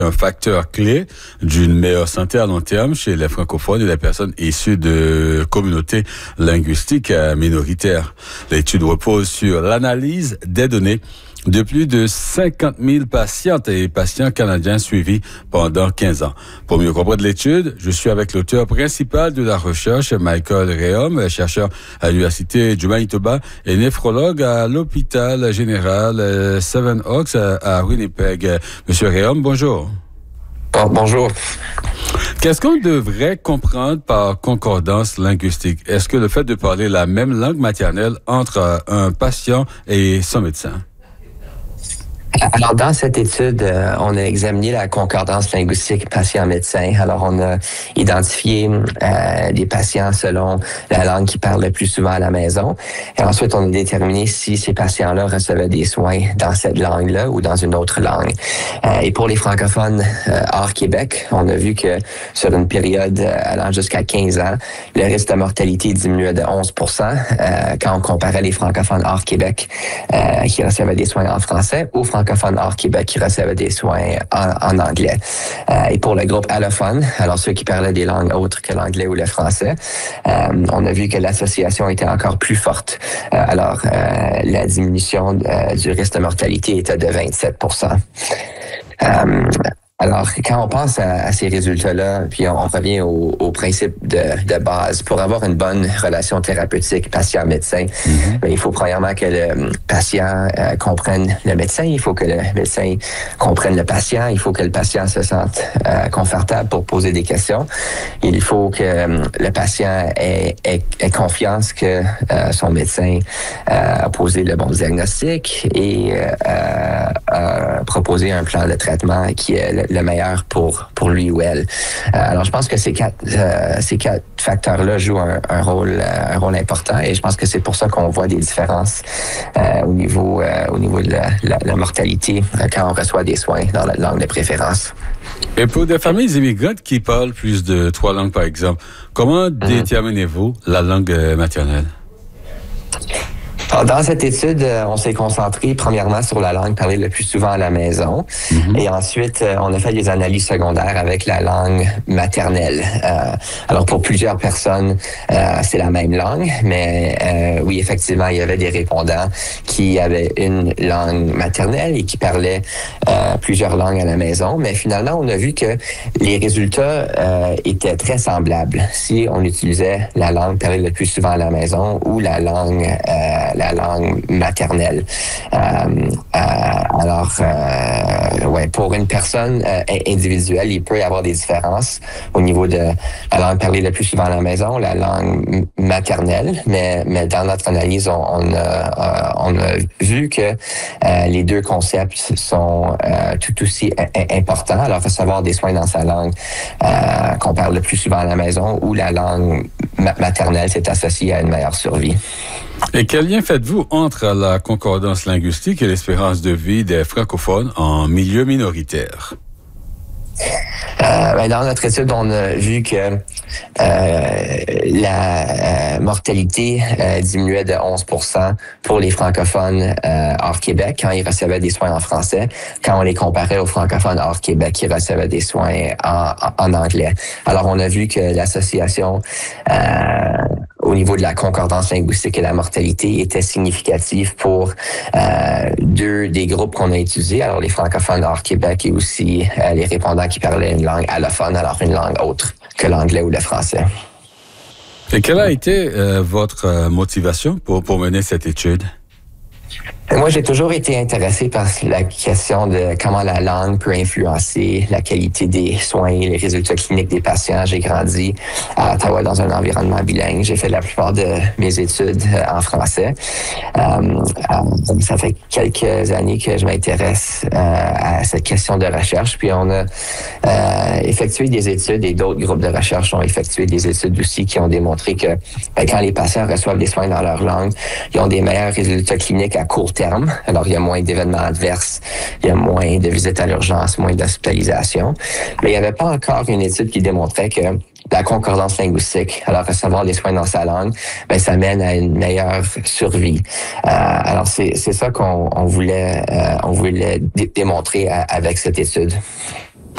un facteur clé d'une meilleure santé à long terme chez les francophones et les personnes issues de communautés linguistiques minoritaires. L'étude repose sur l'analyse des données de plus de 50 000 patientes et patients canadiens suivis pendant 15 ans. Pour mieux comprendre l'étude, je suis avec l'auteur principal de la recherche, Michael Rhéaume, chercheur à l'Université du Manitoba et néphrologue à l'hôpital général Seven Oaks à Winnipeg. Monsieur Rhéaume, bonjour. Bonjour. Qu'est-ce qu'on devrait comprendre par concordance linguistique? Est-ce que le fait de parler la même langue maternelle entre un patient et son médecin? Alors, dans cette étude, on a examiné la concordance linguistique patient-médecin. Alors, on a identifié des patients selon la langue qu'ils parlent le plus souvent à la maison. Et ensuite, on a déterminé si ces patients-là recevaient des soins dans cette langue-là ou dans une autre langue. Et pour les francophones hors Québec, on a vu que sur une période allant jusqu'à 15 ans, le risque de mortalité diminuait de 11% quand on comparait les francophones hors Québec qui recevaient des soins en français aux francophones hors Québec qui recevaient des soins en anglais. Et pour le groupe allophone, alors ceux qui parlaient des langues autres que l'anglais ou le français, on a vu que l'association était encore plus forte. La diminution du risque de mortalité était de 27%. Alors, quand on pense à ces résultats-là, puis on revient au principe de base, pour avoir une bonne relation thérapeutique patient-médecin, il faut premièrement que le patient comprenne le médecin, il faut que le médecin comprenne le patient, il faut que le patient se sente confortable pour poser des questions, il faut que le patient ait confiance que son médecin a posé le bon diagnostic et proposé un plan de traitement qui est le meilleur pour lui ou elle. Alors, je pense que ces quatre facteurs-là jouent un rôle important et je pense que c'est pour ça qu'on voit des différences au niveau de la mortalité quand on reçoit des soins dans la langue de préférence. Et pour des familles immigrantes qui parlent plus de 3 langues, par exemple, comment déterminez-vous la langue maternelle? Alors, dans cette étude, on s'est concentré premièrement sur la langue parlée le plus souvent à la maison. Et ensuite, on a fait des analyses secondaires avec la langue maternelle. Alors, pour plusieurs personnes, c'est la même langue, mais oui, effectivement, il y avait des répondants qui avaient une langue maternelle et qui parlaient plusieurs langues à la maison. Mais finalement, on a vu que les résultats étaient très semblables si on utilisait la langue parlée le plus souvent à la maison ou la langue maternelle. Pour une personne individuelle, il peut y avoir des différences au niveau de la langue parlée le plus souvent à la maison, la langue maternelle, mais dans notre analyse, on a vu que les deux concepts sont tout aussi importants. Alors, recevoir des soins dans sa langue qu'on parle le plus souvent à la maison ou la langue maternelle, c'est associé à une meilleure survie. Et quel lien faites-vous entre la concordance linguistique et l'espérance de vie des francophones en milieu minoritaire? Dans notre étude, on a vu que la mortalité diminuait de 11% pour les francophones hors Québec quand ils recevaient des soins en français, quand on les comparait aux francophones hors Québec qui recevaient des soins en anglais. Alors, on a vu que l'association au niveau de la concordance linguistique et la mortalité était significative pour deux des groupes qu'on a étudiés, alors les francophones hors Québec et aussi les répondants qui parlaient une langue allophone, alors une langue autre que l'anglais ou le français. Et quelle a été votre motivation pour mener cette étude? Moi, j'ai toujours été intéressé par la question de comment la langue peut influencer la qualité des soins, les résultats cliniques des patients. J'ai grandi à Ottawa dans un environnement bilingue. J'ai fait la plupart de mes études en français. Ça fait quelques années que je m'intéresse à cette question de recherche. Puis on a effectué des études et d'autres groupes de recherche ont effectué des études aussi qui ont démontré que quand les patients reçoivent des soins dans leur langue, ils ont des meilleurs résultats cliniques à court terme. Alors, il y a moins d'événements adverses, il y a moins de visites à l'urgence, moins d'hospitalisation. Mais il n'y avait pas encore une étude qui démontrait que la concordance linguistique, alors recevoir des soins dans sa langue, ça mène à une meilleure survie. Alors, c'est ça qu'on voulait démontrer avec cette étude.